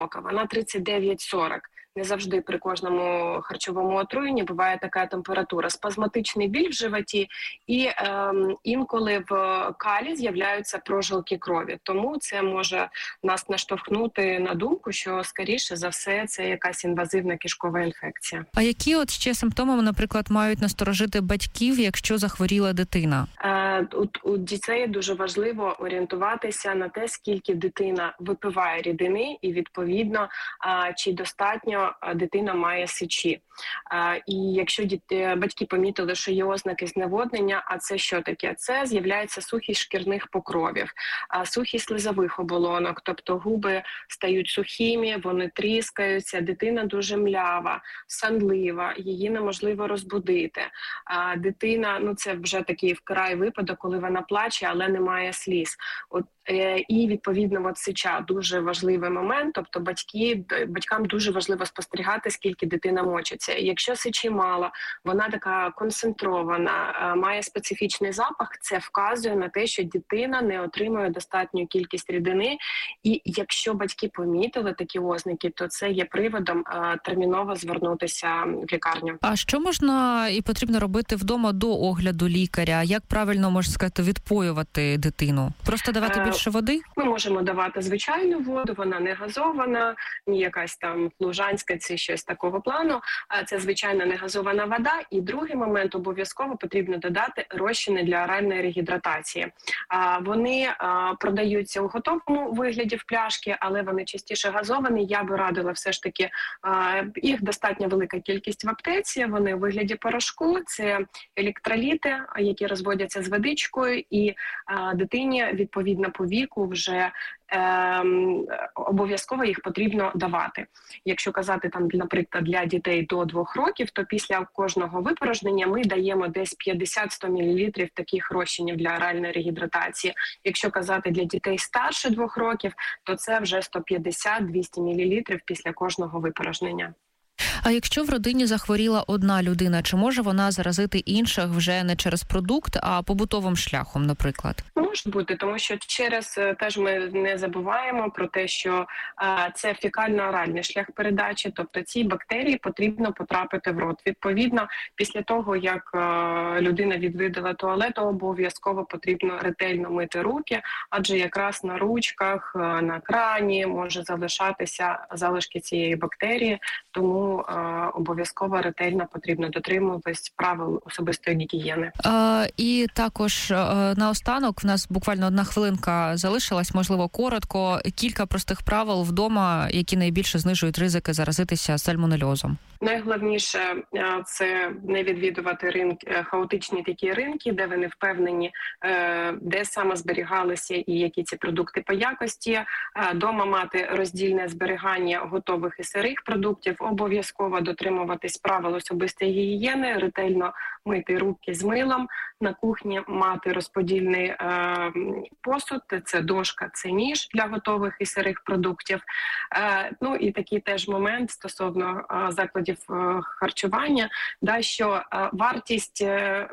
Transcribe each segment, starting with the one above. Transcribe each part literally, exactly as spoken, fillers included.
вона тридцять дев'ять сорок. Не завжди при кожному харчовому отруєнні буває така температура. Спазматичний біль в животі і е, інколи в калі з'являються прожилки крові. Тому це може нас наштовхнути на думку, що, скоріше за все, це якась інвазивна кишкова інфекція. А які от ще симптоми, наприклад, мають насторожити батьків, якщо захворіла дитина? Е, у, у дітей дуже важливо орієнтуватися на те, скільки дитина випиває рідини і, відповідно, е, чи достатньо дитина має сечі. І якщо діти, батьки помітили, що є ознаки зневоднення, а це що таке? Це з'являється сухість шкірних покровів, сухість слизових оболонок, тобто губи стають сухими, вони тріскаються, дитина дуже млява, сонлива, її неможливо розбудити. Дитина, ну це вже такий вкрай випадок, коли вона плаче, але немає сліз. От, і, відповідно, от сеча – дуже важливий момент, тобто батьки, батькам дуже важливо спостерігати, скільки дитина мочиться. Якщо сечі мало, вона така концентрована, має специфічний запах, це вказує на те, що дитина не отримує достатню кількість рідини. І якщо батьки помітили такі ознаки, то це є приводом терміново звернутися в лікарню. А що можна і потрібно робити вдома до огляду лікаря? Як правильно, можна сказати, відпоювати дитину? Просто давати більше Більше води? Ми можемо давати звичайну воду, вона не газована, ні якась там лужанська, це щось такого плану. Це звичайна негазована вода. І другий момент, обов'язково потрібно додати розчини для оральної регідратації. Вони продаються у готовому вигляді в пляшки, але вони частіше газовані. Я би радила все ж таки, їх достатньо велика кількість в аптеці, вони у вигляді порошку, це електроліти, які розводяться з водичкою, і дитині, відповідно, по віку вже е, обов'язково їх потрібно давати. Якщо казати, там, наприклад, для дітей до двох років, то після кожного випорожнення ми даємо десь п'ятдесят-сто мілілітрів таких розчинів для оральної регідратації. Якщо казати для дітей старше двох років, то це вже сто п'ятдесят-двісті мілілітрів після кожного випорожнення. А якщо в родині захворіла одна людина, чи може вона заразити інших вже не через продукт, а побутовим шляхом, наприклад? Може бути, тому що через, теж ми не забуваємо про те, що а, це фекально-оральний шлях передачі, тобто ці бактерії потрібно потрапити в рот. Відповідно, після того, як а, людина відвідала туалет, обов'язково потрібно ретельно мити руки, адже якраз на ручках, а, на крані може залишатися залишки цієї бактерії, тому а, обов'язково ретельно потрібно дотримуватись правил особистої гігієни. А, і також а, наостанок в нас буквально одна хвилинка залишилась, можливо, коротко. Кілька простих правил вдома, які найбільше знижують ризики заразитися сальмонельозом. Найголовніше – це не відвідувати ринки, хаотичні такі ринки, де ви не впевнені, де саме зберігалися і які ці продукти по якості. Дома мати роздільне зберігання готових і сирих продуктів, обов'язково дотримуватись правил особистої гігієни, ретельно мити руки з милом, на кухні мати розподільний е, посуд, це дошка, це ніж для готових і сирих продуктів. Е, ну і такий теж момент стосовно е, закладів е, харчування, да, що е, вартість е,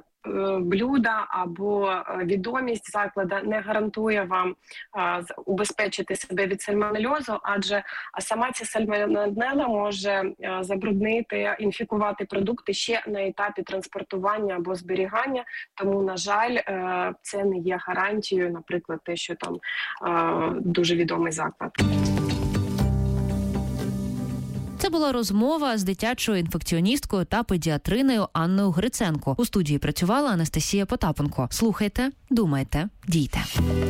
блюда або відомість закладу не гарантує вам а, убезпечити себе від сальмонельозу, адже сама ця сальмонелла може а, забруднити, інфікувати продукти ще на етапі транспортування або зберігання, тому, на жаль, а, це не є гарантією, наприклад, те, що там а, дуже відомий заклад. Це була розмова з дитячою інфекціоністкою та педіатриною Анною Гриценко. У студії працювала Анастасія Потапенко. Слухайте, думайте, дійте.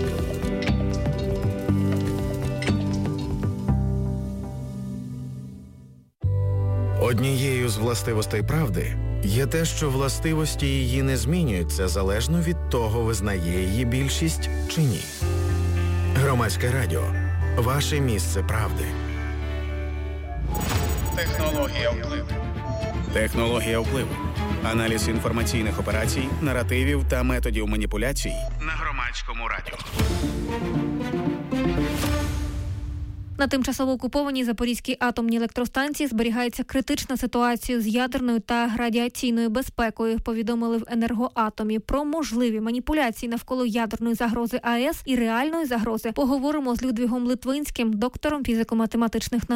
Однією з властивостей правди є те, що властивості її не змінюються залежно від того, визнає її більшість чи ні. Громадське радіо. Ваше місце правди. Технологія впливу. Технологія впливу. Аналіз інформаційних операцій, наративів та методів маніпуляцій на Громадському радіо. На тимчасово окупованій Запорізькій атомній електростанції зберігається критична ситуація з ядерною та радіаційною безпекою, повідомили в Енергоатомі. Про можливі маніпуляції навколо ядерної загрози АЕС і реальної загрози поговоримо з Людвігом Литвинським, доктором фізико-математичних наук.